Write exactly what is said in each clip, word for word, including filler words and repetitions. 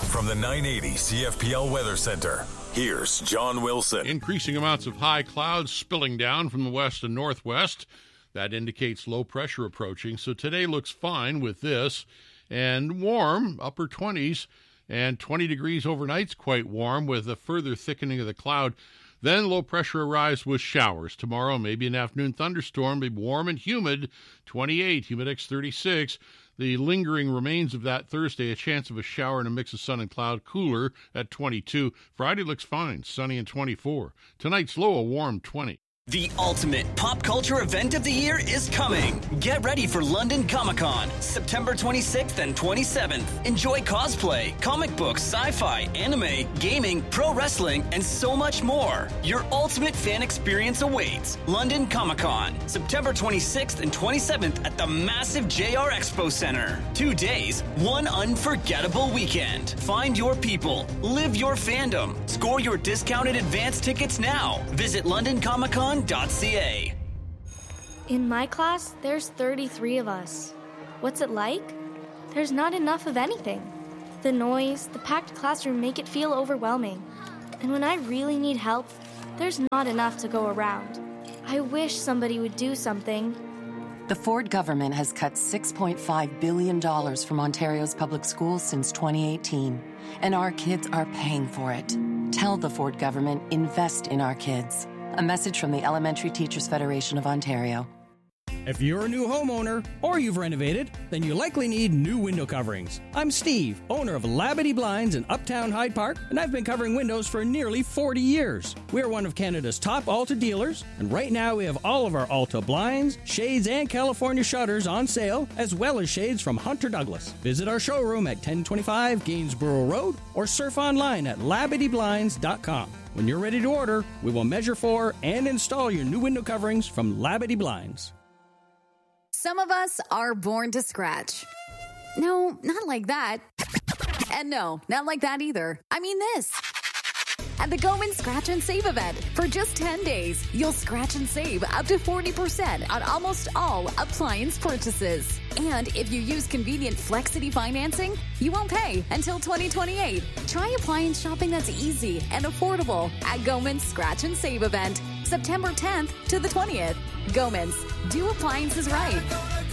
From the nine eighty C F P L Weather Center, here's John Wilson. Increasing amounts of high clouds spilling down from the west and northwest. That indicates low pressure approaching. So today looks fine with this. And warm, upper twenties, and twenty degrees overnight's quite warm with a further thickening of the cloud. Then low pressure arrives with showers. Tomorrow, maybe an afternoon thunderstorm, be warm and humid, twenty-eight, humidex thirty-six. The lingering remains of that Thursday, a chance of a shower and a mix of sun and cloud, cooler at twenty-two. Friday looks fine, sunny and twenty-four. Tonight's low, a warm twenty. The ultimate pop culture event of the year is coming. Get ready for London Comic-Con, September twenty-sixth and twenty-seventh. Enjoy cosplay, comic books, sci-fi, anime, gaming, pro wrestling, and so much more. Your ultimate fan experience awaits. London Comic-Con, September twenty-sixth and twenty-seventh at the massive J R Expo Center. Two days, one unforgettable weekend. Find your people, live your fandom. Score your discounted advance tickets now. Visit london comic con dot c a. In my class, there's thirty-three of us. What's it like? There's not enough of anything. The noise, the packed classroom make it feel overwhelming. And when I really need help, there's not enough to go around. I wish somebody would do something. The Ford government has cut six point five billion dollars from Ontario's public schools since twenty eighteen, and our kids are paying for it. Tell the Ford government, invest in our kids. A message from the Elementary Teachers Federation of Ontario. If you're a new homeowner or you've renovated, then you likely need new window coverings. I'm Steve, owner of Labadee Blinds in Uptown Hyde Park, and I've been covering windows for nearly forty years. We're one of Canada's top Alta dealers, and right now we have all of our Alta blinds, shades, and California shutters on sale, as well as shades from Hunter Douglas. Visit our showroom at ten twenty-five Gainsborough Road or surf online at labadee blinds dot com. When you're ready to order, we will measure for and install your new window coverings from Labadee Blinds. Some of us are born to scratch. No, not like that. And no, not like that either. I mean this. At the Goman Scratch and Save event, for just ten days, you'll scratch and save up to forty percent on almost all appliance purchases. And if you use convenient Flexity financing, you won't pay until twenty twenty-eight. Try appliance shopping that's easy and affordable at Goman's Scratch and Save event, September tenth to the twentieth. Goman's, do appliances right.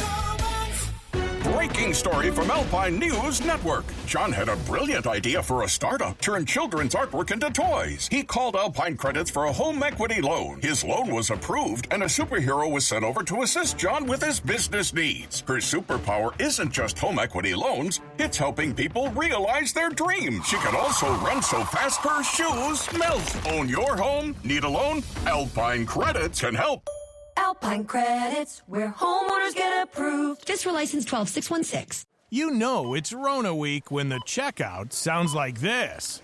Breaking story from Alpine News Network. John had a brilliant idea for a startup. Turn children's artwork into toys. He called Alpine Credits for a home equity loan. His loan was approved, and a superhero was sent over to assist John with his business needs. Her superpower isn't just home equity loans. It's helping people realize their dreams. She can also run so fast her shoes melt. Own your home? Need a loan? Alpine Credits can help. Alpine Credits, where homeowners get approved. Just for license twelve six one six. You know it's Rona week when the checkout sounds like this.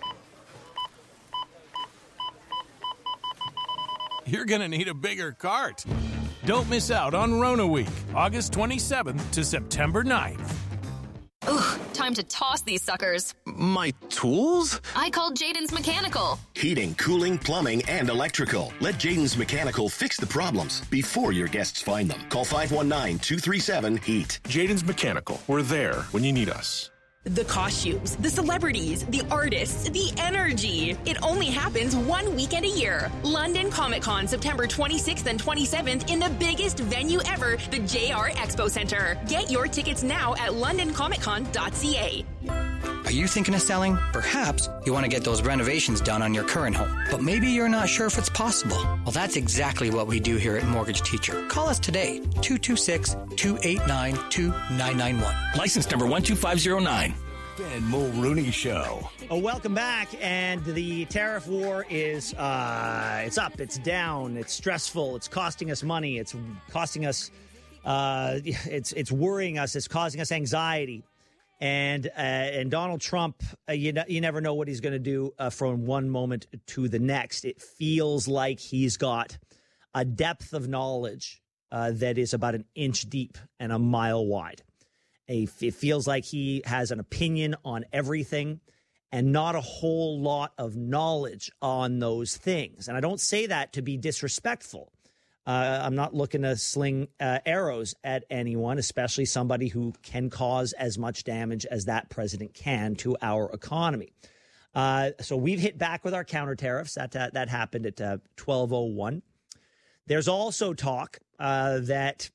You're gonna need a bigger cart. Don't miss out on Rona week, August twenty-seventh to September ninth. Ugh, time to toss these suckers. My tools? I called Jaden's Mechanical. Heating, cooling, plumbing, and electrical. Let Jaden's Mechanical fix the problems before your guests find them. Call five one nine, two three seven, HEAT. Jaden's Mechanical. We're there when you need us. The costumes, the celebrities, the artists, the energy. It only happens one weekend a year. London Comic-Con, September twenty-sixth and twenty-seventh in the biggest venue ever, the J R Expo Center. Get your tickets now at london comic con dot c a. Are you thinking of selling? Perhaps you want to get those renovations done on your current home, but maybe you're not sure if it's possible. Well, that's exactly what we do here at Mortgage Teacher. Call us today, two two six, two eight nine, two nine nine one. License number one two five zero nine. Ben Mulrooney Show. Oh, welcome back. And the tariff war is uh, it's up, it's down, it's stressful, it's costing us money, it's costing us, uh, it's it's worrying us, it's causing us anxiety. And uh, and Donald Trump, uh, you, you never know what he's going to do uh, from one moment to the next. It feels like he's got a depth of knowledge uh, that is about an inch deep and a mile wide. A, it feels like he has an opinion on everything and not a whole lot of knowledge on those things. And I don't say that to be disrespectful. Uh, I'm not looking to sling uh, arrows at anyone, especially somebody who can cause as much damage as that president can to our economy. Uh, so we've hit back with our counter tariffs. That uh, that happened at uh, twelve oh one. There's also talk uh, that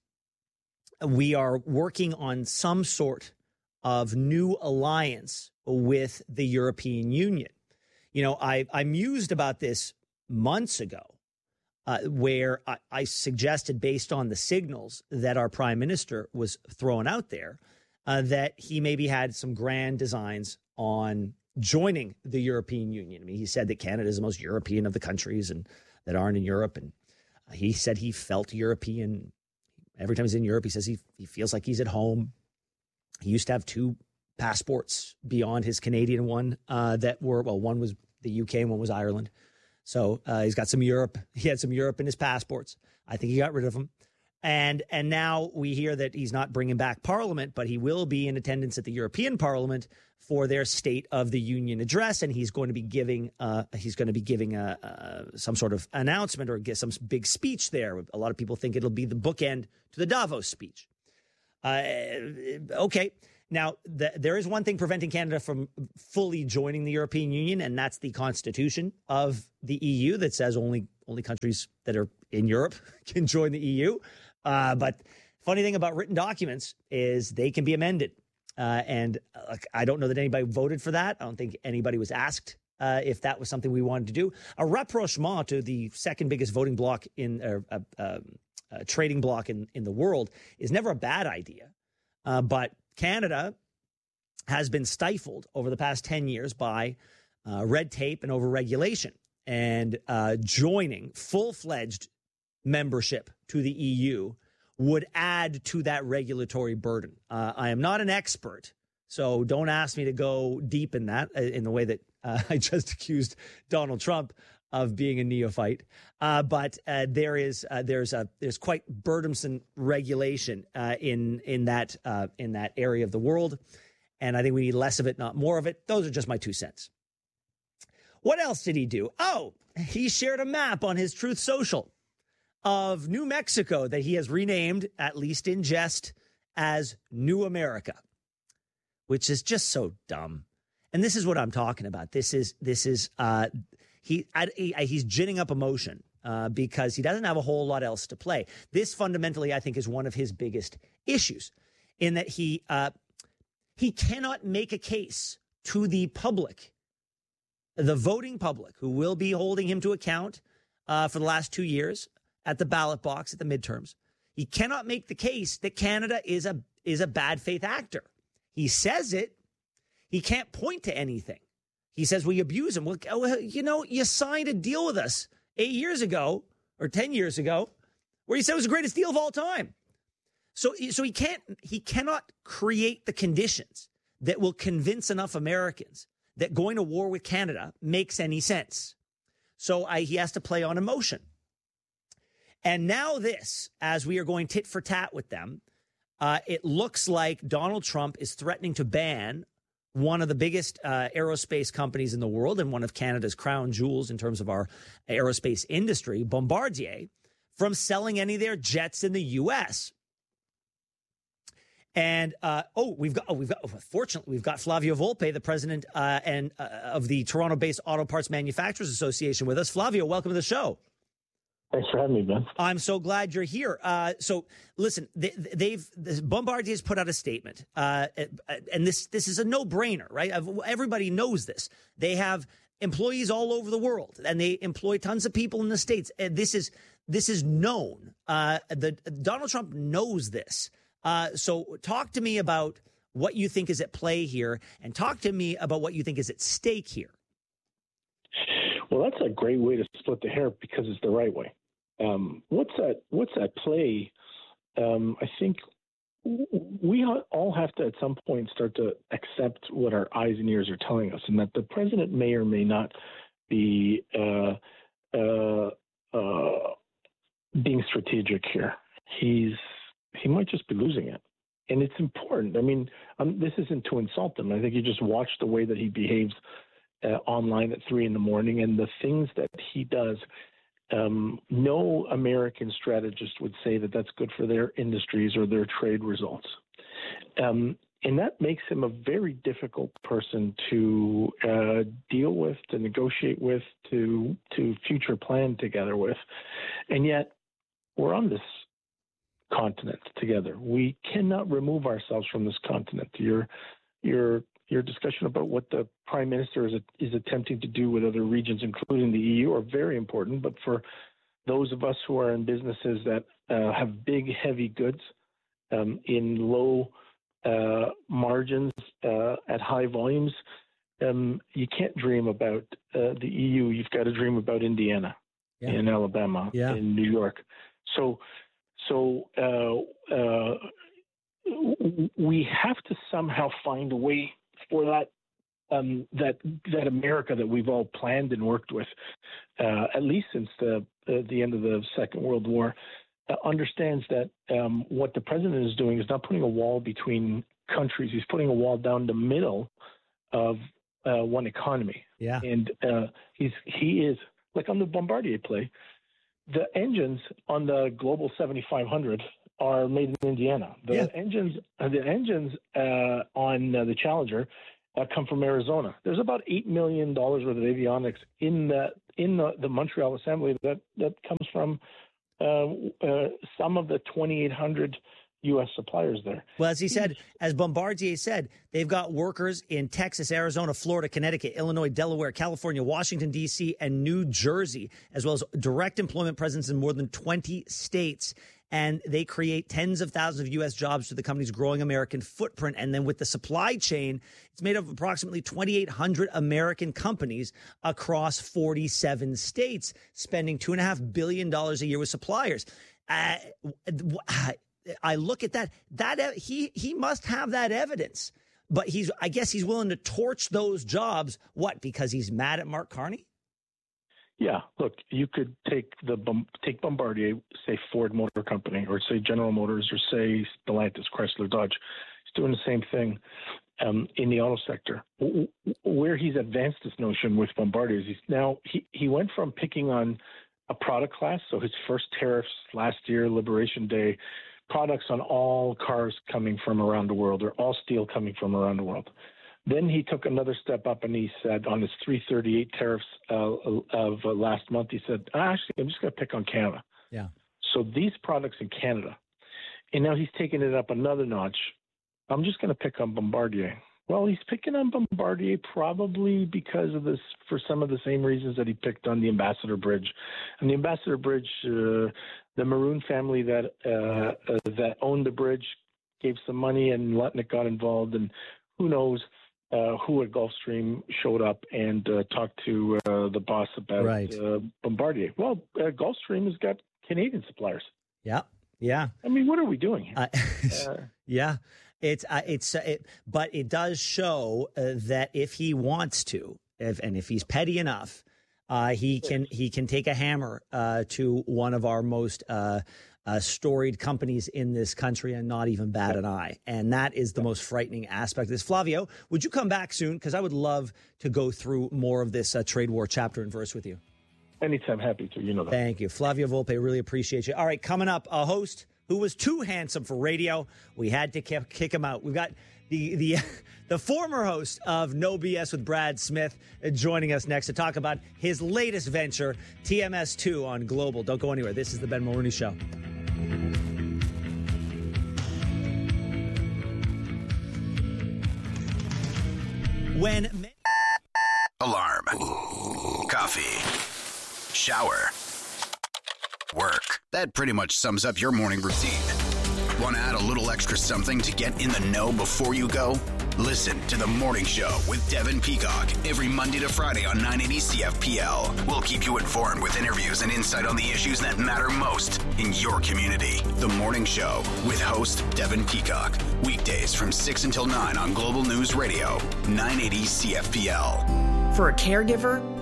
we are working on some sort of new alliance with the European Union. You know, I, I mused about this months ago. Uh, where I, I suggested, based on the signals that our prime minister was throwing out there, uh, that he maybe had some grand designs on joining the European Union. I mean, he said that Canada is the most European of the countries and that aren't in Europe. And he said he felt European. Every time he's in Europe, he says he, he feels like he's at home. He used to have two passports beyond his Canadian one uh, that were, well, one was the U K and one was Ireland. So uh, he's got some Europe. He had some Europe in his passports. I think he got rid of them. And and now we hear that he's not bringing back Parliament, but he will be in attendance at the European Parliament for their State of the Union address, and he's going to be giving uh, he's going to be giving a, a, some sort of announcement or get some big speech there. A lot of people think it'll be the bookend to the Davos speech. Uh, okay. Now, the, there is one thing preventing Canada from fully joining the European Union, and that's the Constitution of the E U that says only only countries that are in Europe can join the E U. Uh, but funny thing about written documents is they can be amended. Uh, and uh, I don't know that anybody voted for that. I don't think anybody was asked uh, if that was something we wanted to do. A rapprochement to the second biggest voting bloc in uh, uh, uh, uh, trading bloc in, in the world is never a bad idea. Uh, but Canada has been stifled over the past ten years by uh, red tape and overregulation, and uh, joining full-fledged membership to the E U would add to that regulatory burden. Uh, I am not an expert, so don't ask me to go deep in that uh, in the way that uh, I just accused Donald Trump of being a neophyte. Uh, but uh, there is uh, there's a there's quite burdensome regulation uh, in in that uh, in that area of the world, and I think we need less of it, not more of it. Those are just my two cents. What else did he do? Oh, he shared a map on his Truth Social of New Mexico that he has renamed, at least in jest, as New America, which is just so dumb. And this is what I'm talking about. This is this is. Uh, He, I, he he's ginning up emotion uh, because he doesn't have a whole lot else to play. This fundamentally, I think, is one of his biggest issues, in that he uh, he cannot make a case to the public, the voting public, who will be holding him to account uh, for the last two years at the ballot box at the midterms. He cannot make the case that Canada is a is a bad faith actor. He says it. He can't point to anything. He says we abuse him. Well, you know, you signed a deal with us eight years ago or ten years ago where you said it was the greatest deal of all time. So, so he can't, he cannot create the conditions that will convince enough Americans that going to war with Canada makes any sense. So I, he has to play on emotion. And now this, as we are going tit for tat with them, uh, it looks like Donald Trump is threatening to ban one of the biggest uh, aerospace companies in the world and one of Canada's crown jewels in terms of our aerospace industry, Bombardier, from selling any of their jets in the U S. And uh, oh, we've got oh, we've got fortunately we've got Flavio Volpe, the president uh, and uh, of the Toronto-based Auto Parts Manufacturers Association, with us. Flavio, welcome to the show. Thanks for having me, Ben. I'm so glad you're here. Uh, so, listen, they, they've Bombardier has put out a statement, uh, and this this is a no-brainer, right? Everybody knows this. They have employees all over the world, and they employ tons of people in the States. And this is this is known. Uh, the Donald Trump knows this. Uh, so, talk to me about what you think is at play here, and talk to me about what you think is at stake here. Well, that's a great way to split the hair because it's the right way. Um, what's at what's at play? Um, I think we all have to at some point start to accept what our eyes and ears are telling us, and that the president may or may not be uh, uh, uh, being strategic here. He's he might just be losing it, and it's important. I mean, um, this isn't to insult him. I think you just watch the way that he behaves Uh, online at three in the morning, and the things that he does Um, no American strategist would say that that's good for their industries or their trade results. Um, and that makes him a very difficult person to uh, deal with, to negotiate with, to to future plan together with. And yet, we're on this continent together. We cannot remove ourselves from this continent. Your your your discussion about what the Prime Minister is is attempting to do with other regions, including the E U, are very important. But for those of us who are in businesses that uh, have big, heavy goods um, in low uh, margins uh, at high volumes, um, you can't dream about uh, the E U. You've got to dream about Indiana, yeah. in Alabama, yeah. in New York. So, so uh, uh, we have to somehow find a way for that um, that that America that we've all planned and worked with, uh, at least since the uh, the end of the Second World War, uh, understands that um, what the president is doing is not putting a wall between countries. He's putting a wall down the middle of uh, one economy. Yeah, and uh, he's he is like on the Bombardier play. The engines on the Global seventy-five hundred are made in Indiana. The yeah. engines, uh, the engines uh, on uh, the Challenger uh, come from Arizona. There's about eight million dollars worth of avionics in the in the, the Montreal assembly that that comes from uh, uh, some of the twenty-eight hundred U S suppliers there. Well, as he said, as Bombardier said, they've got workers in Texas, Arizona, Florida, Connecticut, Illinois, Delaware, California, Washington, D C, and New Jersey, as well as direct employment presence in more than twenty states. And they create tens of thousands of U S jobs to the company's growing American footprint. And then with the supply chain, it's made up of approximately twenty-eight hundred American companies across forty-seven states, spending two point five billion dollars a year with suppliers. Uh, I look at that, that he he must have that evidence, but he's I guess he's willing to torch those jobs. What? Because he's mad at Mark Carney? Yeah, look, you could take the take Bombardier, say Ford Motor Company, or say General Motors, or say Stellantis, Chrysler, Dodge. He's doing the same thing um, in the auto sector. Where he's advanced this notion with Bombardier is he's now he, he went from picking on a product class. So his first tariffs last year, Liberation Day, products on all cars coming from around the world, or all steel coming from around the world. Then he took another step up and he said on his three thirty-eight tariffs uh, of uh, last month, he said, actually, I'm just going to pick on Canada. Yeah. So these products in Canada. And now he's taking it up another notch. I'm just going to pick on Bombardier. Well, he's picking on Bombardier probably because of this, for some of the same reasons that he picked on the Ambassador Bridge. And the Ambassador Bridge, uh, the Maroon family that uh, uh, that owned the bridge gave some money, and Lutnick got involved, and who knows uh, who at Gulfstream showed up and uh, talked to uh, the boss about right. uh, Bombardier. Well, uh, Gulfstream has got Canadian suppliers. Yeah, yeah. I mean, what are we doing here? Uh, uh, yeah. It's uh, it's uh, it, but it does show uh, that if he wants to, if, and if he's petty enough, uh, he can he can take a hammer uh, to one of our most uh, uh, storied companies in this country and not even bat an eye. And that is the most frightening aspect of this. Flavio, would you come back soon? Because I would love to go through more of this uh, trade war chapter and verse with you. Anytime, happy to. You know that. Thank you, Flavio Volpe. Really appreciate you. All right, coming up, a host who was too handsome for radio. We had to kick him out. We've got the the the former host of No B S with Brad Smith joining us next to talk about his latest venture, T M S two on Global. Don't go anywhere. This is the Ben Mulroney Show. When alarm, coffee, shower, work. That pretty much sums up your morning routine. Want to add a little extra something to get in the know before you go? Listen to The Morning Show with Devin Peacock every Monday to Friday on nine eighty C F P L. We'll keep you informed with interviews and insight on the issues that matter most in your community. The Morning Show with host Devin Peacock. Weekdays from six until nine on Global News Radio, nine eighty C F P L. For a caregiver,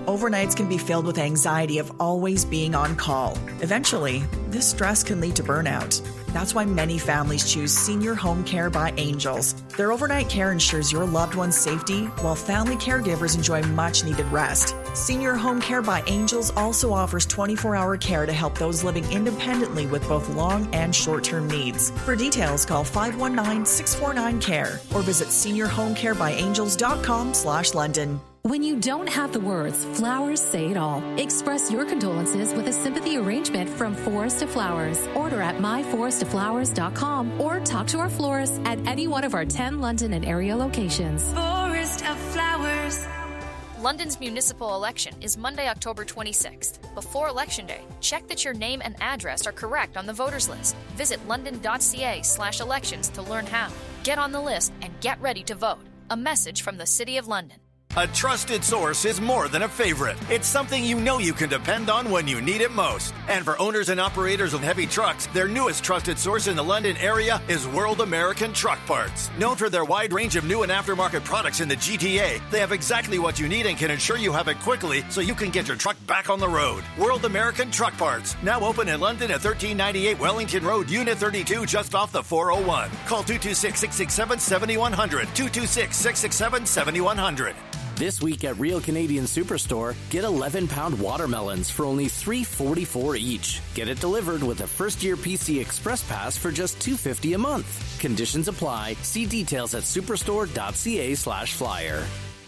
Overnights can be filled with anxiety of always being on call. Eventually, this stress can lead to burnout. That's why many families choose Senior Home Care by Angels. Their overnight care ensures your loved one's safety, while family caregivers enjoy much-needed rest. Senior Home Care by Angels also offers twenty-four hour care to help those living independently with both long and short-term needs. For details, call five one nine, six four nine, C A R E or visit senior home care by angels dot com slash London. When you don't have the words, flowers say it all. Express your condolences with a sympathy arrangement from Forest to Flowers. Order at my forest to flowers dot com or talk to our florist at any one of our ten London and area locations. Forest of Flowers. London's municipal election is Monday, October twenty-sixth. Before Election Day, check that your name and address are correct on the voters list. Visit london.ca slash elections to learn how. Get on the list and get ready to vote. A message from the City of London. A trusted source is more than a favorite. It's something you know you can depend on when you need it most. And for owners and operators of heavy trucks, their newest trusted source in the London area is World American Truck Parts. Known for their wide range of new and aftermarket products in the G T A, they have exactly what you need and can ensure you have it quickly so you can get your truck back on the road. World American Truck Parts, now open in London at thirteen ninety-eight Wellington Road, Unit thirty-two, just off the four oh one. Call two two six, six six seven, seven one zero zero, two two six, six six seven, seven one zero zero. This week at Real Canadian Superstore, get eleven pound watermelons for only three dollars and forty-four cents each. Get it delivered with a first-year P C Express Pass for just two dollars and fifty cents a month. Conditions apply. See details at superstore.ca slash flyer.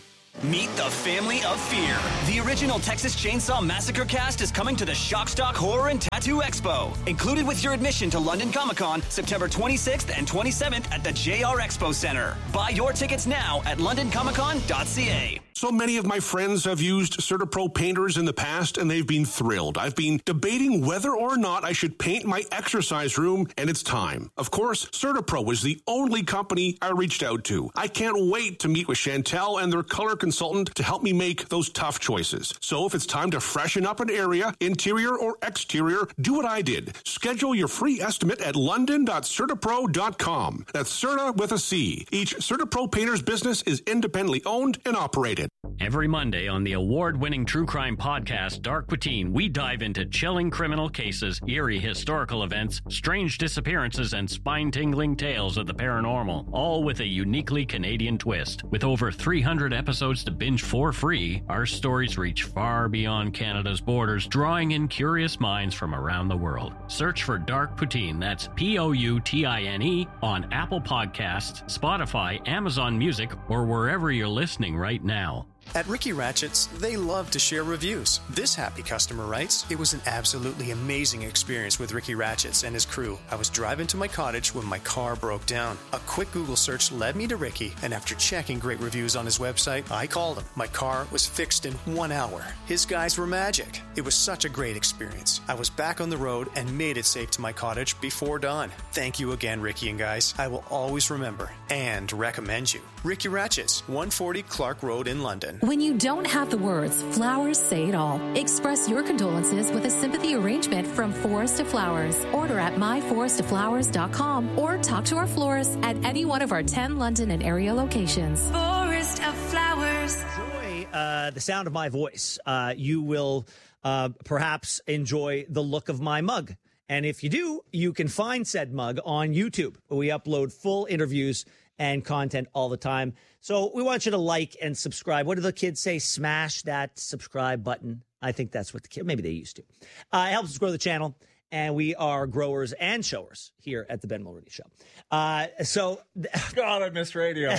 Meet the family of fear. The original Texas Chainsaw Massacre cast is coming to the Shockstock Horror and Tattoo Expo. Included with your admission to London Comic Con, September twenty-sixth and twenty-seventh at the J R Expo Center. Buy your tickets now at london comic con dot c a. So many of my friends have used CertaPro painters in the past, and they've been thrilled. I've been debating whether or not I should paint my exercise room, and it's time. Of course, CertaPro is the only company I reached out to. I can't wait to meet with Chantel and their color consultant to help me make those tough choices. So if it's time to freshen up an area, interior or exterior, do what I did. Schedule your free estimate at london dot certapro dot com. That's Certa with a C. Each CertaPro painter's business is independently owned and operated. Every Monday on the award-winning true crime podcast, Dark Poutine, we dive into chilling criminal cases, eerie historical events, strange disappearances, and spine-tingling tales of the paranormal, all with a uniquely Canadian twist. With over three hundred episodes to binge for free, our stories reach far beyond Canada's borders, drawing in curious minds from around the world. Search for Dark Poutine, that's P O U T I N E, on Apple Podcasts, Spotify, Amazon Music, or wherever you're listening right now. At Ricky Ratchets, they love to share reviews. This happy customer writes, "It was an absolutely amazing experience with Ricky Ratchets and his crew. I was driving to my cottage when my car broke down. A quick Google search led me to Ricky, and after checking great reviews on his website, I called him. My car was fixed in one hour. His guys were magic. It was such a great experience. I was back on the road and made it safe to my cottage before dawn. Thank you again, Ricky and guys. I will always remember and recommend you. Ricky Ratchets, one forty Clark Road in London." When you don't have the words, flowers say it all. Express your condolences with a sympathy arrangement from Forest to Flowers. Order at my forest to flowers dot com or talk to our florist at any one of our ten London and area locations. Forest of Flowers. Enjoy uh, the sound of my voice. Uh, you will uh, perhaps enjoy the look of my mug. And if you do, you can find said mug on YouTube. We upload full interviews and content all the time. So we want you to like and subscribe. What do the kids say? Smash that subscribe button. I think that's what the kids, maybe they used to. Uh, it helps us grow the channel, and we are growers and showers here at the Ben Mulroney Show. Uh, so, God, I miss radio.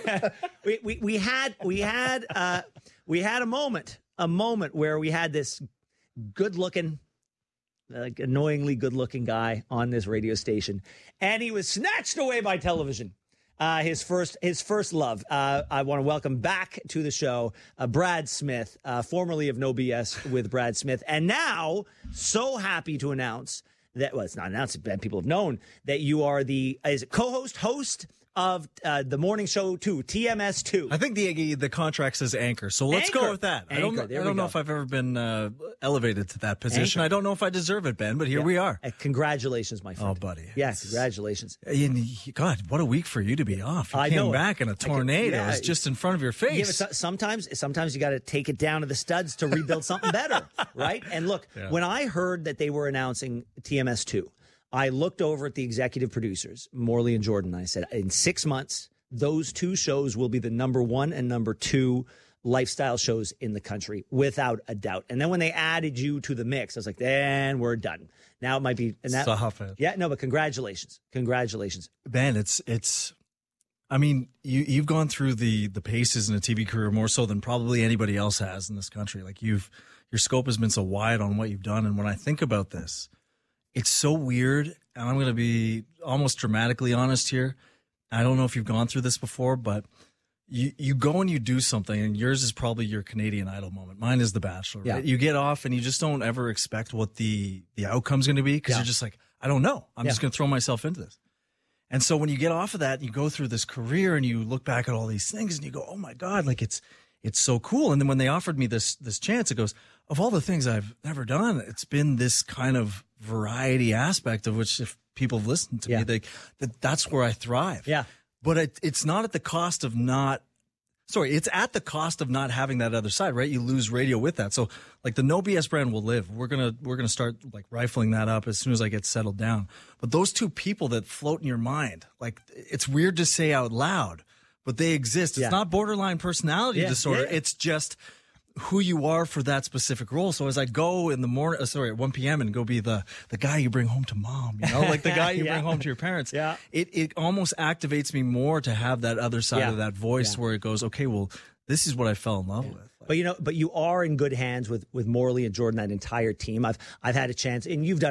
we, we we had we had uh, we had a moment, a moment where we had this good-looking, like annoyingly good-looking guy on this radio station, and he was snatched away by television. Uh, his first, his first love. Uh, I want to welcome back to the show, uh, Brad Smith, uh, formerly of No B S with Brad Smith, and now so happy to announce that. Well, it's not announced, but people have known that you are the is it co-host, host, of uh, the morning show two, T M S two. I think the the contract says anchor, so let's Anchor. go with that. Anchor. I don't, There I we don't know go. if I've ever been uh, elevated to that position. Anchor. I don't know if I deserve it, Ben, but here Yeah. we are. Uh, congratulations, my friend. Oh, buddy. Yeah, congratulations. And, God, what a week for you to be off. You I came know it. back in a I can- tornado. yeah. It was just in front of your Yeah, face. but so- sometimes, sometimes you got to take it down to the studs to rebuild something better, right? And look, Yeah. when I heard that they were announcing T M S two, I looked over at the executive producers, Morley and Jordan. And I said, in six months, those two shows will be the number one and number two lifestyle shows in the country, without a doubt. And then when they added you to the mix, I was like, then we're done. Now it might be. And that, Stop it. Yeah, no, but congratulations, congratulations, Ben. It's it's. I mean, you you've gone through the the paces in a T V career more so than probably anybody else has in this country. Like you've your scope has been so wide on what you've done, and when I think about this, it's so weird. And I'm going to be almost dramatically honest here. I don't know if you've gone through this before, but you you go and you do something, and yours is probably your Canadian Idol moment. Mine is The Bachelor. Yeah. Right? You get off, and you just don't ever expect what the the outcome's going to be because Yeah. you're just like, I don't know. I'm Yeah. just going to throw myself into this. And so when you get off of that, you go through this career, and you look back at all these things, and you go, oh my God, like it's it's so cool. And then when they offered me this this chance, it goes, of all the things I've never done, it's been this kind of variety aspect of which, if people have listened to Yeah. me, they that that's where I thrive. Yeah. But it, it's not at the cost of not, sorry, it's at the cost of not having that other side, right? You lose radio with that. So like the No B S brand will live. We're going to, we're going to start like rifling that up as soon as I get settled down. But those two people that float in your mind, like it's weird to say out loud, but they exist. It's Yeah. not borderline personality Yeah, disorder. yeah. It's just who you are for that specific role. So as I go in the morning, uh, sorry, at one p.m. and go be the the guy you bring home to mom, you know, like the guy you Yeah. bring home to your parents. Yeah. It it almost activates me more to have that other side Yeah. of that voice Yeah. where it goes, okay, well, this is what I fell in love with. But you know, but you are in good hands with with Morley and Jordan, that entire team. I've I've had a chance, and you've done